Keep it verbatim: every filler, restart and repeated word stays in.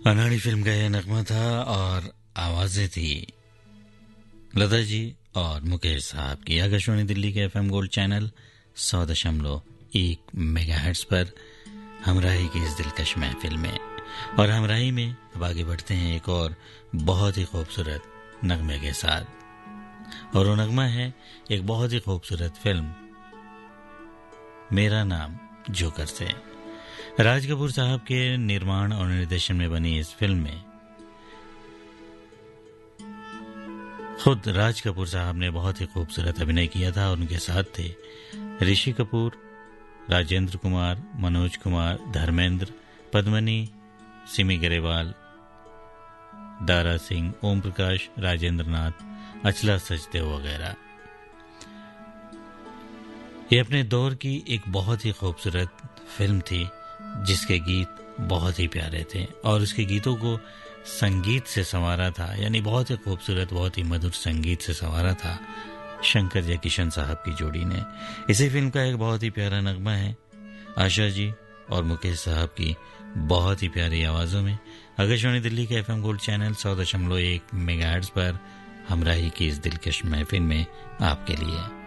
अनाड़ी फिल्म का यह नगमा था और आवाजें थी लता जी और मुकेश साहब की। आकाशवाणी दिल्ली के एफएम गोल्ड चैनल सौ दशमलव एक मेगाहर्ट्ज पर हमराही की इस दिलकश महफिल में, और हमराही में अब आगे बढ़ते हैं एक और बहुत ही खूबसूरत नगमे के साथ। और वो नगमा है एक बहुत ही खूबसूरत फिल्म मेरा नाम जोकर से। राज कपूर साहब के निर्माण और निर्देशन में बनी इस फिल्म में खुद राज कपूर साहब ने बहुत ही खूबसूरत अभिनय किया था और उनके साथ थे ऋषि कपूर, राजेंद्र कुमार, मनोज कुमार, धर्मेंद्र, पद्मनी, सिमी ग्रेवाल, दारा सिंह, ओम प्रकाश, राजेंद्र नाथ, अचला सचदेव वगैरह। ये अपने दौर की एक बहुत ही खूबसूरत फिल्म थी जिसके गीत बहुत ही प्यारे थे और उसके गीतों को संगीत से संवारा था, यानी बहुत ही खूबसूरत, बहुत ही मधुर संगीत से संवारा था शंकर जयकिशन साहब की जोड़ी ने। इसी फिल्म का एक बहुत ही प्यारा नगमा है आशा जी और मुकेश साहब की बहुत ही प्यारी आवाजों में। आकाशवाणी दिल्ली के एफएम गोल्ड चैनल सौ दशमलव एक मेगाहर्ट्ज पर हमराही की इस दिलकश महफिल में आपके लिए